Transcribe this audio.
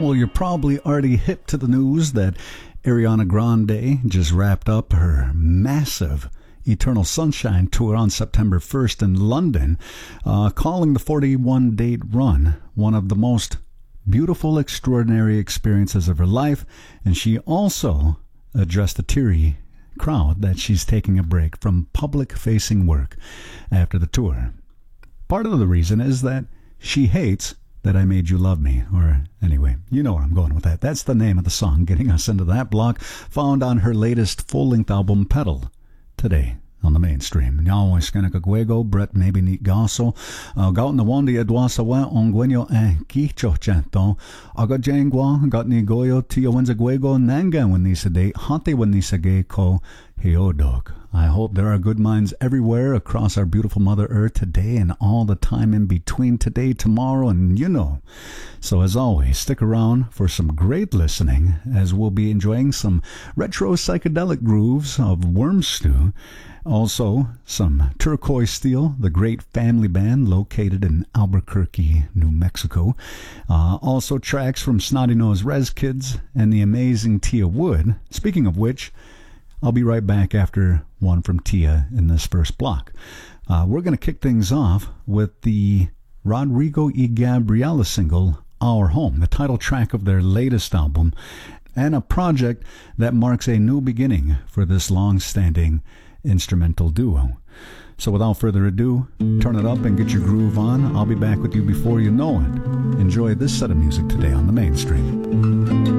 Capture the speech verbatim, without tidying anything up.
Well, you're probably already hip to the news that Ariana Grande just wrapped up her massive Eternal Sunshine Tour on September first in London, uh, calling the forty-one date run one of the most beautiful, extraordinary experiences of her life. And she also addressed a teary crowd that she's taking a break from public-facing work after the tour. Part of the reason is that she hates that I Made You Love Me, or anyway, you know where I'm going with that. That's the name of the song getting us into that block, found on her latest full-length album, Pedal, today on the mainstream. Now is kana kagwego Brett maybe ni gaso gaut na wandi edwasa wa ongwenyo e kicho chanto aga jengwa got ni goyo tio wenza gwego nanga when ni sade hante when ni sage ko heodog. I hope there are good minds everywhere across our beautiful Mother Earth today and all the time in between today, tomorrow, and you know. So as always, stick around for some great listening as we'll be enjoying some retro psychedelic grooves of Worm Stew. Also, some Turquoise Steel, the great family band located in Albuquerque, New Mexico. Uh, also tracks from Snotty Nose Rez Kids and the amazing Tia Wood. Speaking of which, I'll be right back after one from Tia in this first block. Uh, we're going to kick things off with the Rodrigo y Gabriela single, Our Home, the title track of their latest album, and a project that marks a new beginning for this long-standing instrumental duo. So without further ado, turn it up and get your groove on. I'll be back with you before you know it. Enjoy this set of music today on the mainstream.